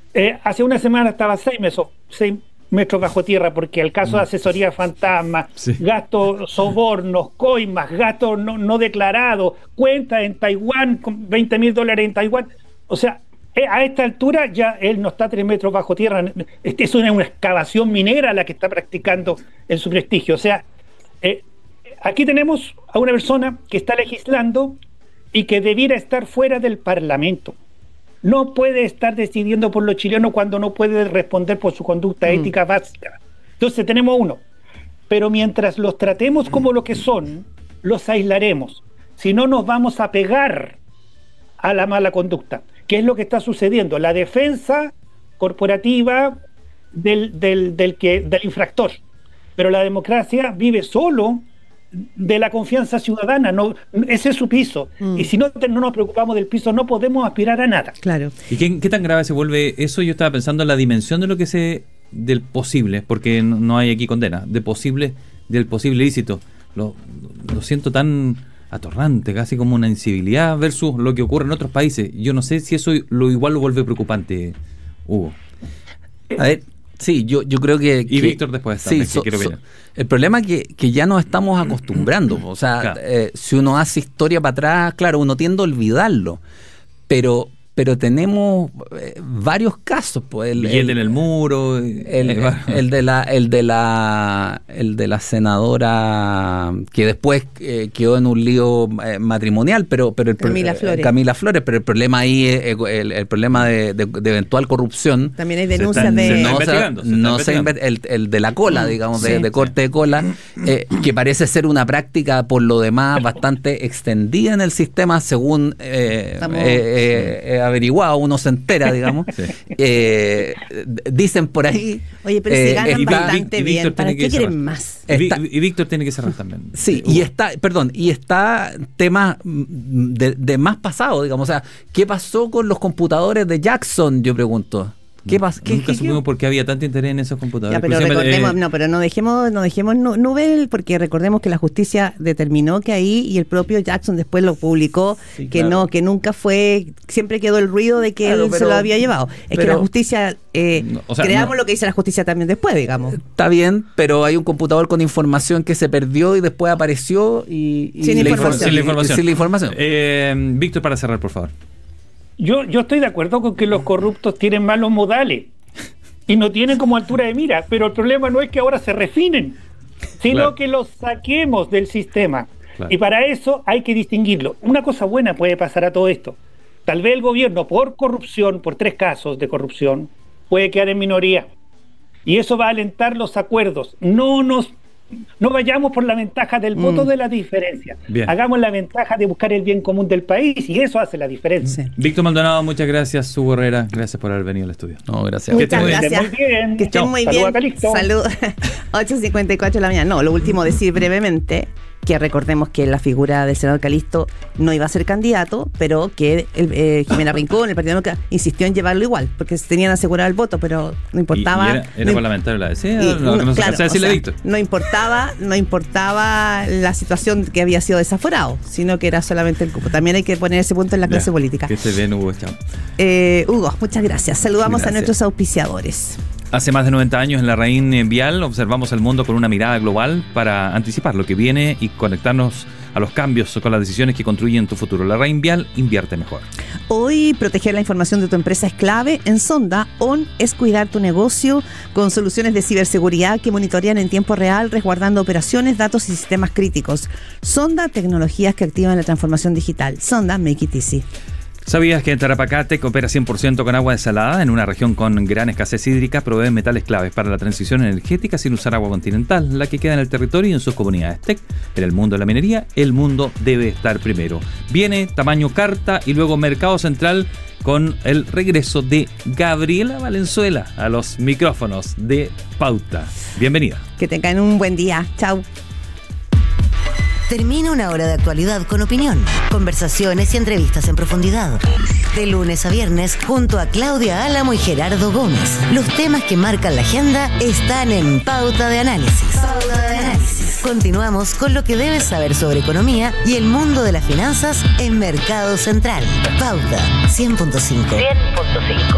Hace una semana estaba 6 metros bajo tierra, porque el caso de asesoría fantasma, Sí. gastos, sobornos, coimas, gastos no declarados, cuentas en Taiwán con $20,000 en Taiwán. O sea, a esta altura ya él no está 3 metros bajo tierra. Es una excavación minera la que está practicando en su prestigio. O sea, aquí tenemos a una persona que está legislando y que debiera estar fuera del Parlamento. No puede estar decidiendo por los chilenos cuando no puede responder por su conducta ética básica. Entonces tenemos uno. Pero mientras los tratemos como lo que son, los aislaremos. Si no, nos vamos a pegar a la mala conducta. ¿Qué es lo que está sucediendo? La defensa corporativa del infractor. Pero la democracia vive solo de la confianza ciudadana, no, ese es su piso. Y si no nos preocupamos del piso, no podemos aspirar a nada. Claro. ¿Y qué tan grave se vuelve eso? Yo estaba pensando en la dimensión de lo que del posible, porque no hay aquí condena, del posible ilícito. Lo siento tan atorrante, casi como una incivilidad versus lo que ocurre en otros países. Yo no sé si eso igual lo vuelve preocupante, Hugo. A ver, sí, yo creo que... Y Víctor después también, sí, quiero opinar. el problema es que ya nos estamos acostumbrando. O sea, Claro. Si uno hace historia para atrás, claro, uno tiende a olvidarlo. Pero tenemos varios casos. Pues, Billete en el muro. el de la senadora que después quedó en un lío matrimonial, pero Camila Flores. Camila Flores, pero el problema ahí es el problema de eventual corrupción. También hay Se denuncias está de... investigando. El de la cola, digamos, Sí. de corte de cola, que parece ser una práctica por lo demás bastante extendida en el sistema, según averiguado, uno se entera, digamos. Sí. Dicen por ahí. Oye, pero si ganan está- bastante y bien, Víctor ¿para tiene qué que quieren cerrar. más? Y Víctor tiene que cerrar también. Sí, Hugo. y está temas de más pasado, digamos. O sea, ¿qué pasó con los computadores de Jackson? Yo pregunto. ¿Qué pasó? Nunca supimos por qué había tanto interés en esos computadores. Ya, pero Inclusive, recordemos, pero no dejemos nubes, porque recordemos que la justicia determinó que ahí, y el propio Jackson después lo publicó, Sí, que claro. que nunca fue, siempre quedó el ruido de que Claro, él se pero- lo había llevado. Es que la justicia, No, o sea, creamos no. lo que dice la justicia también después, digamos. Está bien, pero hay un computador con información que se perdió y después apareció y Sin la información. Sin la información. Sin la información. Víctor, para cerrar, por favor. Yo estoy de acuerdo con que los corruptos tienen malos modales y no tienen como altura de mira, pero el problema no es que ahora se refinen, sino Claro. que los saquemos del sistema. Claro. Y para eso hay que distinguirlo. Una cosa buena puede pasar a todo esto. Tal vez el gobierno, por corrupción, por 3 casos de corrupción, puede quedar en minoría. Y eso va a alentar los acuerdos. No vayamos por la ventaja del voto de la diferencia. Bien. Hagamos la ventaja de buscar el bien común del país, y eso hace la diferencia. Sí. Víctor Maldonado, muchas gracias. Hugo Herrera, gracias por haber venido al estudio. No, gracias. Que Muchas esté muy bien. gracias. Muy bien. Que estén Chao. muy Saludos bien. a Calixto. Salud. 8:54 de la mañana. No, lo último decir brevemente que recordemos que la figura del senador Calixto no iba a ser candidato, pero que Jimena Rincón, el Partido Demócrata, insistió en llevarlo igual, porque tenían asegurado el voto, pero no importaba. ¿Y era parlamentario la DC? Y, No se claro, cansa de decirle o sea, Víctor. no importaba la situación que había sido desaforado, sino que era solamente el cupo. También hay que poner ese punto en la clase Ya, política. Que esté bien, Hugo. Chao. Hugo, muchas gracias. Saludamos a Gracias. nuestros auspiciadores. Hace más de 90 años en la Raín Vial observamos el mundo con una mirada global para anticipar lo que viene y conectarnos a los cambios con las decisiones que construyen tu futuro. La Raín Vial invierte mejor. Hoy proteger la información de tu empresa es clave. En Sonda, ON es cuidar tu negocio con soluciones de ciberseguridad que monitorean en tiempo real, resguardando operaciones, datos y sistemas críticos. Sonda, tecnologías que activan la transformación digital. Sonda, make it easy. ¿Sabías que Tarapacá coopera 100% con agua desalada? En una región con gran escasez hídrica, provee metales claves para la transición energética sin usar agua continental, la que queda en el territorio y en sus comunidades. TEC, en el mundo de la minería, el mundo debe estar primero. Viene tamaño carta y luego Mercado Central con el regreso de Gabriela Valenzuela a los micrófonos de Pauta. Bienvenida. Que tengan un buen día. Chau. Termina una hora de actualidad con opinión, conversaciones y entrevistas en profundidad. De lunes a viernes, junto a Claudia Álamo y Gerardo Gómez. Los temas que marcan la agenda están en Pauta de Análisis. Pauta de Análisis. Continuamos con lo que debes saber sobre economía y el mundo de las finanzas en Mercado Central. Pauta 100.5.